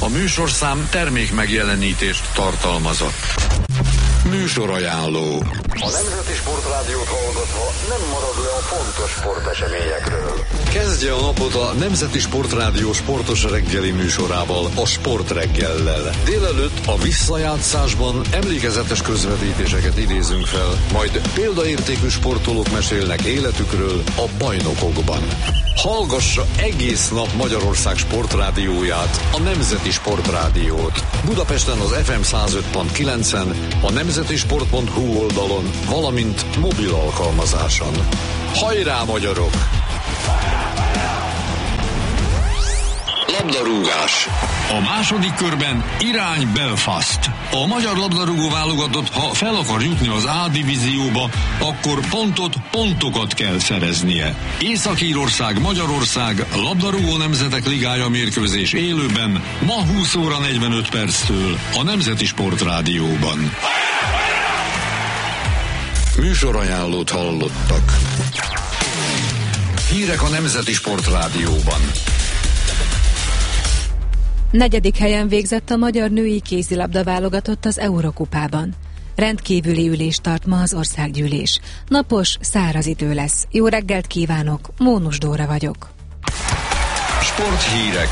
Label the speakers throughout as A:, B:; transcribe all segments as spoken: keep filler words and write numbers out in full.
A: A műsorszám termék megjelenítést tartalmazott. Műsorajánló.
B: A Nemzeti Sportrádiót hallgatva nem marad le a fontos sporteseményekről.
A: Kezdje a napot a Nemzeti Sportrádió sportos reggeli műsorával, a Sportreggellel. Délelőtt a visszajátszásban emlékezetes közvetítéseket idézünk fel, majd példaértékű sportolók mesélnek életükről a bajnokokban. Hallgassa egész nap Magyarország sportrádióját, a Nemzeti Sportrádiót. Budapesten az ef em száz öt pont kilencen, a nemzetisport pont hu oldalon, valamint mobil alkalmazáson. Hajrá, magyarok! Labdarúgás. A második körben irány Belfast. A magyar labdarúgó válogatott, ha fel akar jutni az A divízióba, akkor pontot, pontokat kell szereznie. Észak-Írország, Magyarország, labdarúgó nemzetek ligája mérkőzés élőben, ma húsz óra negyvenöt perctől a Nemzeti Sportrádióban. Műsorajánlót hallottak. Hírek a Nemzeti Sportrádióban.
C: Negyedik helyen végzett a magyar női kézilabda válogatott az Eurokupában. Rendkívüli ülést tart ma az országgyűlés. Napos, száraz idő lesz. Jó reggelt kívánok, Mónus Dóra vagyok.
A: Sporthírek.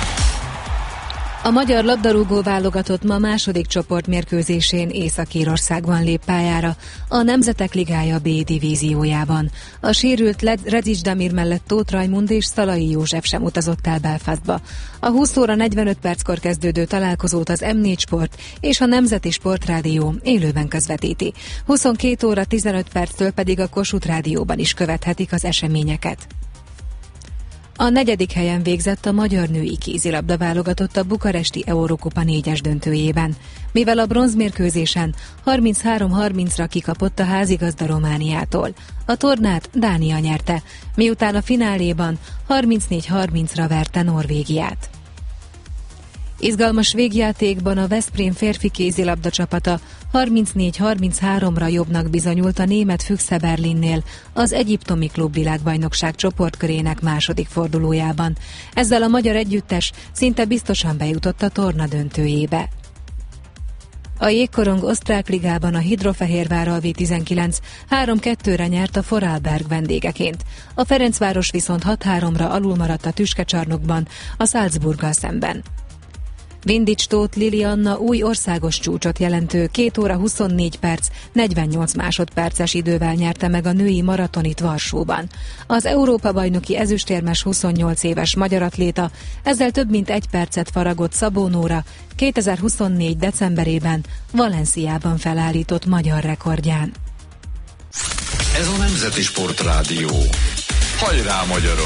C: A magyar labdarúgó válogatott ma második csoportmérkőzésén Észak-Írországban lép pályára, a Nemzetek Ligája B divíziójában. A sérült Redzics Damir mellett Tóth Rajmund és Szalai József sem utazott el Belfastba. A húsz óra negyvenöt perckor kezdődő találkozót az em négy Sport és a Nemzeti Sportrádió élőben közvetíti. huszonkét óra tizenöt perctől pedig a Kossuth Rádióban is követhetik az eseményeket. A negyedik helyen végzett a magyar női kézilabda válogatott a bukaresti Eurokupa négyes döntőjében, mivel a bronzmérkőzésen harminchárom harmincra kikapott a házigazda Romániától. A tornát Dánia nyerte, miután a fináléban harmincnégy harmincra verte Norvégiát. Izgalmas végjátékban a Veszprém férfi kézilabda csapata harmincnégy harmincháromra jobbnak bizonyult a német Füchse Berlinnél az egyiptomi klubvilágbajnokság csoportkörének második fordulójában. Ezzel a magyar együttes szinte biztosan bejutott a torna döntőjébe. A jégkorong osztrák ligában a Hidrofehérvár a vé tizenkilenc három kettőre nyert a Vorarlberg vendégeként. A Ferencváros viszont hat háromra alulmaradt a tüskecsarnokban a Salzburggal szemben. Vindics Tóth Lili Anna új országos csúcsot jelentő két óra huszonnégy perc, negyvennyolc másodperces idővel nyerte meg a női maratonit Varsóban. Az Európa-bajnoki ezüstérmes huszonnyolc éves magyar atléta ezzel több mint egy percet faragott Szabó Nóra kétezer-huszonnégy decemberében Valenciában felállított magyar rekordján.
A: Ez a Nemzeti Sportrádió. Hajrá, magyarok!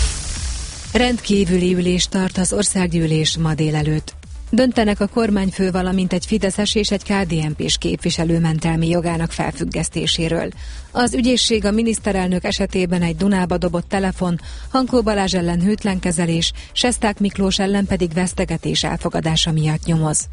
C: Rendkívüli ülést tart az országgyűlés ma délelőtt. Döntenek a kormányfő, valamint egy fideszes és egy ká dé en pés képviselő mentelmi jogának felfüggesztéséről. Az ügyészség a miniszterelnök esetében egy Dunába dobott telefon, Hankó Balázs ellen hűtlen kezelés, Sesták Miklós ellen pedig vesztegetés elfogadása miatt nyomoz.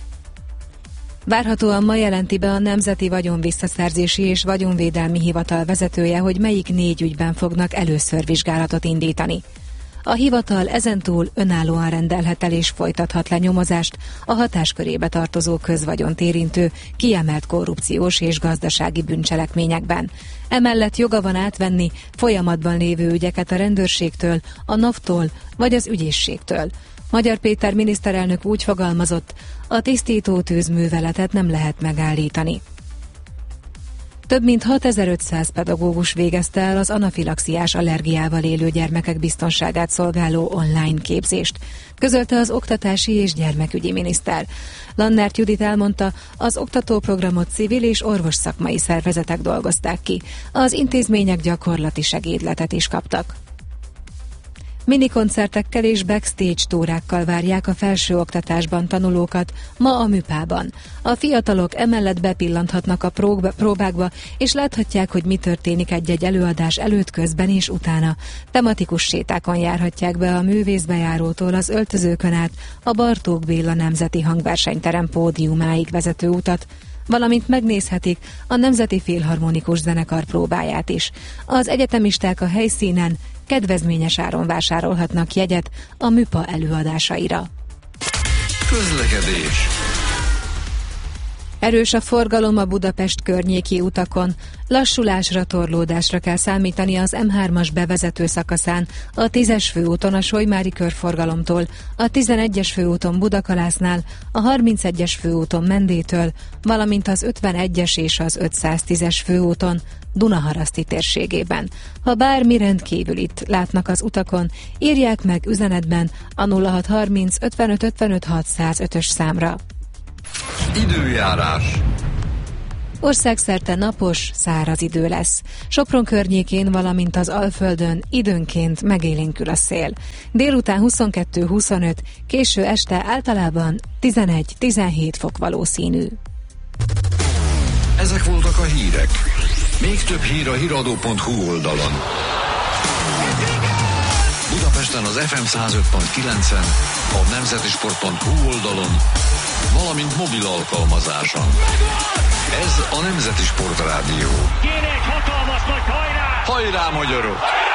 C: Várhatóan ma jelenti be a Nemzeti Vagyonvisszaszerzési és Vagyonvédelmi Hivatal vezetője, hogy melyik négy ügyben fognak először vizsgálatot indítani. A hivatal ezentúl önállóan rendelhet el és folytathat le nyomozást a hatáskörébe tartozó közvagyont érintő, kiemelt korrupciós és gazdasági bűncselekményekben. Emellett joga van átvenni folyamatban lévő ügyeket a rendőrségtől, a NAV-tól vagy az ügyészségtől. Magyar Péter miniszterelnök úgy fogalmazott, a tisztító tűzműveletet nem lehet megállítani. Több mint hatezer-ötszáz pedagógus végezte el az anafilaxiás allergiával élő gyermekek biztonságát szolgáló online képzést, közölte az oktatási és gyermekügyi miniszter. Lannert Judit elmondta, az oktatóprogramot civil és orvosszakmai szervezetek dolgozták ki. Az intézmények gyakorlati segédletet is kaptak. Minikoncertekkel és backstage túrákkal várják a felsőoktatásban tanulókat ma a Műpában. A fiatalok emellett bepillanthatnak a próbákba, és láthatják, hogy mi történik egy-egy előadás előtt, közben és utána. Tematikus sétákon járhatják be a művészbejárótól az öltözőkön át a Bartók Béla Nemzeti Hangversenyterem pódiumáig vezető utat, valamint megnézhetik a Nemzeti Filharmonikus Zenekar próbáját is. Az egyetemisták a helyszínen kedvezményes áron vásárolhatnak jegyet a Műpa előadásaira.
A: Közlekedés.
C: Erős a forgalom a Budapest környéki utakon. Lassulásra, torlódásra kell számítani az M hármas bevezető szakaszán, a tízes főúton a Solymári körforgalomtól, a tizenegyes főúton Budakalásznál, a harmincegyes főúton Mendétől, valamint az ötvenegyes és az ötszáztízes főúton Dunaharaszti térségében. Ha bármi rendkívülit látnak az utakon, írják meg üzenetben a nulla hat harminc ötvenöt ötvenöt hatszázötös számra.
A: Időjárás.
C: Országszerte napos, száraz idő lesz. Sopron környékén, valamint az Alföldön időnként megélénkül a szél. Délután huszonkettő huszonöt, késő este általában tizenegy-tizenhét fok valószínű.
A: Ezek voltak a hírek. Még több hír a híradó pont hu oldalon. Budapesten az ef em száz öt pont kilencen, a nemzetisport pont hu oldalon, valamint mobil alkalmazáson. Ez a Nemzeti Sport Rádió.
D: Kéne egy hatalmas nagy hajrá!
A: Hajrá, magyarok!